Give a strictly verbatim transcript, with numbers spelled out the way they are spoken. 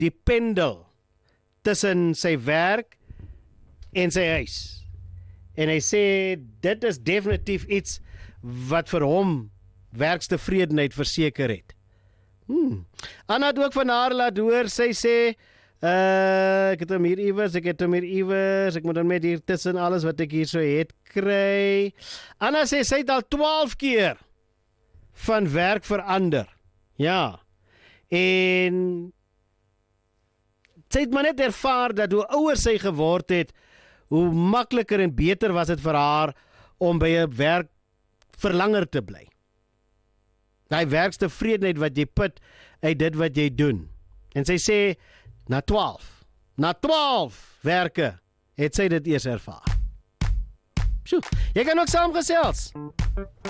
die pendel tussen sy werk en sy huis. En hy sê, dit is definitief iets wat vir hom werkstevredenheid verseker het. Hmm. Anna het ook van haar laat hoor, sy sê, uh, ek het hom hier iewers, ek het hom hier iewers, ek moet hom net hier tussen alles wat ek hier so het kry. Anna sê, sy het al twaalf keer van werk verander. Ja. En sy het maar net ervaar dat hoe ouer sy geword het, hoe makliker en beter was dit vir haar om by 'n werk vir langer te bly. Daai werkstevredenheid wat jy put uit dit wat jy doen. En sy sê, na twaalf, na twaalf werke, het sy dit eers ervaar. Sjoe, jy kan ook saamgesels.